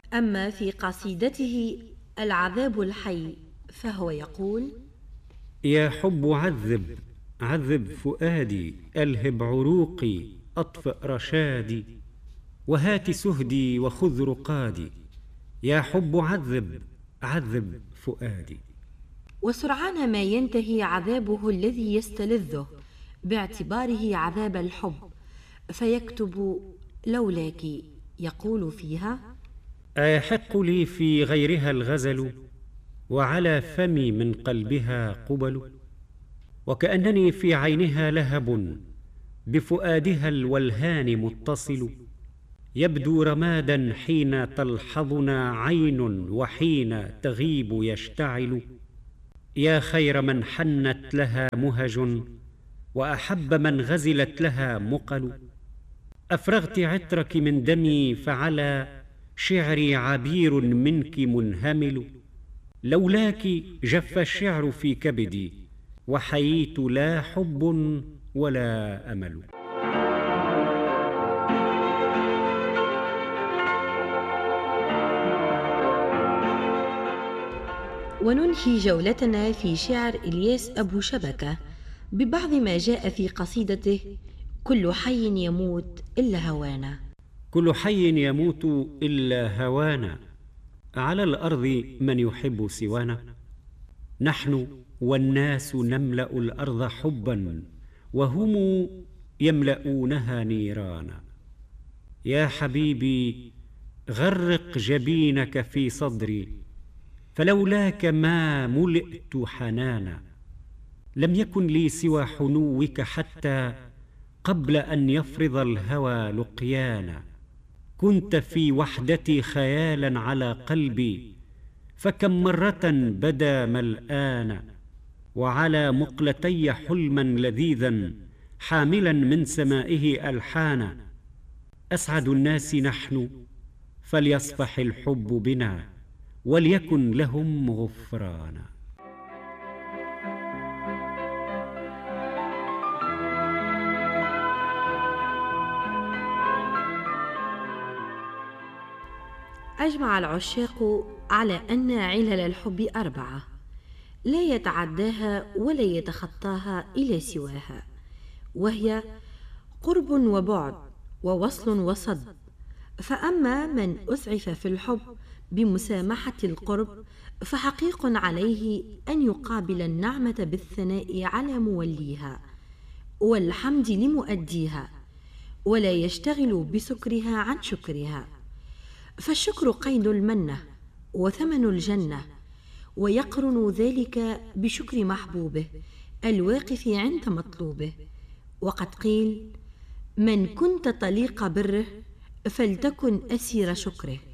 أما في قصيدته العذاب الحي فهو يقول: يا حب عذب عذب فؤادي، ألهب عروقي أطفئ رشادي، وهات سهدي وخذ رقادي، يا حب عذب عذب فؤادي. وسرعان ما ينتهي عذابه الذي يستلذه باعتباره عذاب الحب، فيكتب: لولاك، يقول فيها: أيحق لي في غيرها الغزل، وعلى فمي من قلبها قبل، وكأنني في عينها لهب، بفؤادها الولهان متصل، يبدو رمادا حين تلحظنا عين، وحين تغيب يشتعل، يا خير من حنت لها مهج، وأحب من غزلت لها مقل، أفرغت عطرك من دمي، فعلى شعري عبير منك منهمل، لولاك جف الشعر في كبدي، وحييت لا حب ولا أمل. وننهي جولتنا في شعر إلياس أبو شبكة ببعض ما جاء في قصيدته: كل حي يموت إلا هوانا. كل حي يموت إلا هوانا، على الأرض من يحب سوانا، نحن والناس نملأ الأرض حبا، وهم يملؤونها نيرانا، يا حبيبي غرق جبينك في صدري، فلولاك ما ملئت حنانا، لم يكن لي سوى حنوك حتى قبل أن يفرض الهوى لقيانا، كنت في وحدتي خيالا على قلبي، فكم مرة بدا ملآنا، وعلى مقلتي حلما لذيذا حاملا من سمائه ألحانا، أسعد الناس نحن فليصفح الحب بنا، وليكن لهم غفرانا. أجمع العشاق على أن علل الحب 4، لا يتعداها ولا يتخطاها إلى سواها، وهي قرب وبعد، ووصل وصد. فأما من أسعف في الحب بمسامحة القرب، فحقيق عليه أن يقابل النعمة بالثناء على موليها والحمد لمؤديها، ولا يشتغل بسكرها عن شكرها، فالشكر قيد المنة وثمن الجنة، ويقرن ذلك بشكر محبوبه الواقف عند مطلوبه. وقد قيل: من كنت طليق بره فلتكن أسير شكره.